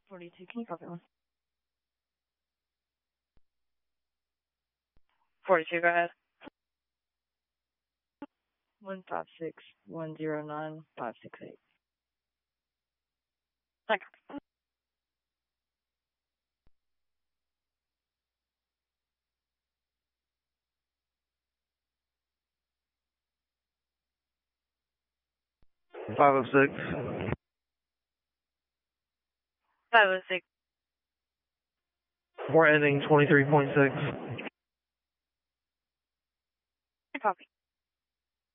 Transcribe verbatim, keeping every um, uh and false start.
forty-two, can you copy one? forty-two, go ahead. one five six one zero nine five six eight. Thank you. five oh six. five oh six. We're ending twenty-three point six. Copy.